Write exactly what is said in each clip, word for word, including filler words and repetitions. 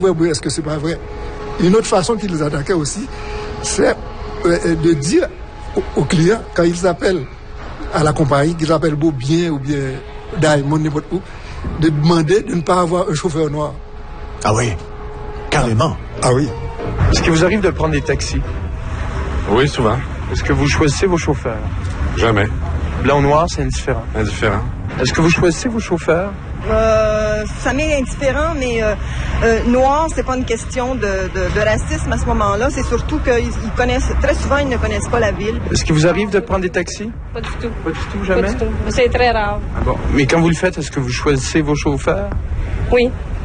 Oui, oui, est-ce que c'est pas vrai? Une autre façon qu'ils les attaquaient aussi, c'est euh, de dire aux, aux clients, quand ils appellent à la compagnie, qu'ils appellent Beaubien ou bien Diamond, n'importe où, de demander de ne pas avoir un chauffeur noir. Ah oui, carrément. Ah oui. Est-ce qu'il vous arrive de prendre des taxis? Oui, souvent. Est-ce que vous choisissez vos chauffeurs? Jamais. Blanc ou noir, c'est indifférent. Indifférent. Est-ce que vous choisissez vos chauffeurs? Euh, ça m'est indifférent, mais euh, euh, noir, c'est pas une question de, de, de racisme à ce moment-là. C'est surtout qu'ils ils connaissent, très souvent, ils ne connaissent pas la ville. Est-ce qu'il vous arrive de prendre des taxis? Pas du tout. Pas du tout, jamais? Pas du tout. C'est très rare. Ah bon. Mais quand vous le faites, est-ce que vous choisissez vos chauffeurs? Oui.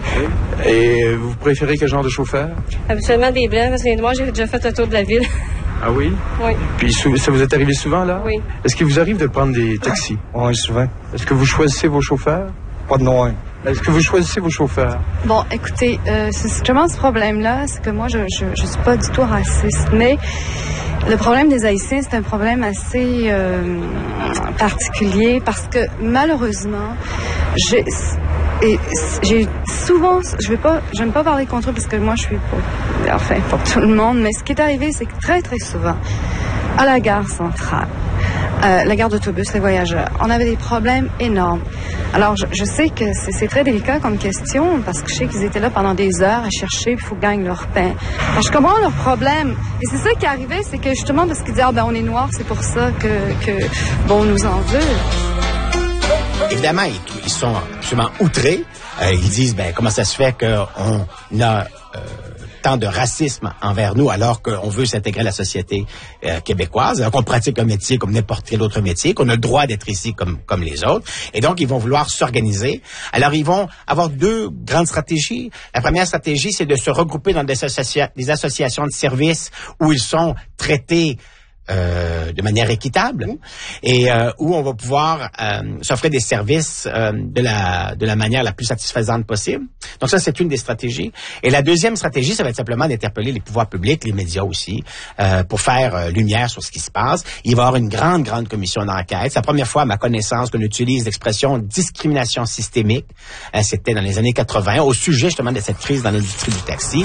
Et vous préférez quel genre de chauffeur? Habituellement des blancs, parce que les noirs, j'ai déjà fait le tour de la ville. Ah oui? Oui. Puis ça vous est arrivé souvent, là? Oui. Est-ce qu'il vous arrive de prendre des taxis? Oui, souvent. Est-ce que vous choisissez vos chauffeurs? Pas de noir. Est-ce que vous choisissez vos chauffeurs? Bon, écoutez, euh, c'est justement ce problème-là, c'est que moi, je, je, je suis pas du tout raciste, mais le problème des Haïtiens, c'est un problème assez euh, particulier parce que malheureusement, j'ai, et j'ai souvent, je vais pas, j'aime pas parler contre eux parce que moi, je suis pour, enfin, pour tout le monde, mais ce qui est arrivé, c'est que très, très souvent, à la gare centrale, Euh, la gare d'autobus, les voyageurs. On avait des problèmes énormes. Alors, je, je sais que c'est, c'est très délicat comme question parce que je sais qu'ils étaient là pendant des heures à chercher, il faut qu'ils gagnent leur pain. Alors, je comprends leur problème. Et c'est ça qui est arrivé, c'est que justement, parce qu'ils disaient, ah ben, on est noirs, c'est pour ça que, que bon, on nous en veut. Évidemment, ils, ils sont absolument outrés. Euh, ils disent, ben, comment ça se fait qu'on a euh, tant de racisme envers nous alors qu'on veut s'intégrer à la société euh, québécoise, alors qu'on pratique un métier comme n'importe quel autre métier, qu'on a le droit d'être ici comme comme les autres. Et donc, ils vont vouloir s'organiser. Alors, ils vont avoir deux grandes stratégies. La première stratégie, c'est de se regrouper dans des, associa- des associations de services où ils sont traités Euh, de manière équitable et euh, où on va pouvoir euh, s'offrir des services euh, de la de la manière la plus satisfaisante possible. Donc ça, c'est une des stratégies. Et la deuxième stratégie, ça va être simplement d'interpeller les pouvoirs publics, les médias aussi, euh, pour faire euh, lumière sur ce qui se passe. Il va y avoir une grande, grande commission d'enquête. C'est la première fois, à ma connaissance, qu'on utilise l'expression discrimination systémique. Euh, c'était dans les années quatre-vingts, au sujet justement de cette crise dans l'industrie du taxi.